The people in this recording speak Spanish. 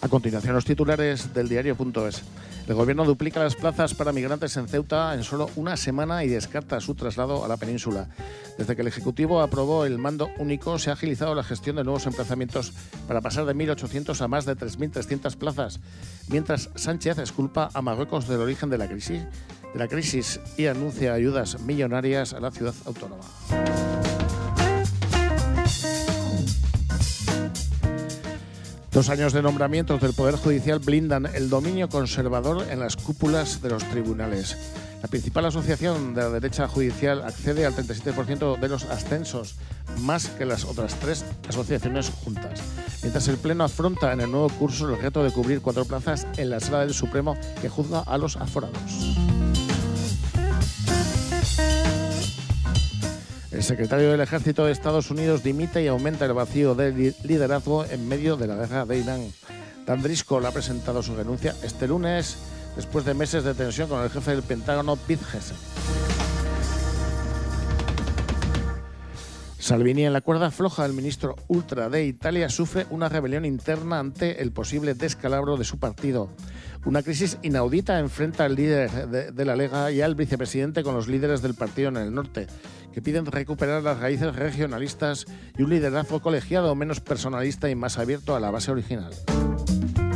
A continuación, los titulares del diario.es. El gobierno duplica las plazas para migrantes en Ceuta en solo una semana y descarta su traslado a la península. Desde que el Ejecutivo aprobó el mando único, se ha agilizado la gestión de nuevos emplazamientos para pasar de 1.800 a más de 3.300 plazas, mientras Sánchez exculpa a Marruecos del origen de la crisis y anuncia ayudas millonarias a la ciudad autónoma. Dos años de nombramientos del Poder Judicial blindan el dominio conservador en las cúpulas de los tribunales. La principal asociación de la derecha judicial accede al 37% de los ascensos, más que las otras tres asociaciones juntas. Mientras el Pleno afronta en el nuevo curso el reto de cubrir 4 plazas en la Sala del Supremo que juzga a los aforados. El secretario del Ejército de Estados Unidos dimite y aumenta el vacío de liderazgo en medio de la guerra de Irán. Dan Driscoll ha presentado su renuncia este lunes, después de meses de tensión con el jefe del Pentágono, Pete Hegseth. Salvini en la cuerda floja. El ministro ultra de Italia sufre una rebelión interna ante el posible descalabro de su partido. Una crisis inaudita enfrenta al líder de la Lega y al vicepresidente con los líderes del partido en el norte, que piden recuperar las raíces regionalistas y un liderazgo colegiado menos personalista y más abierto a la base original.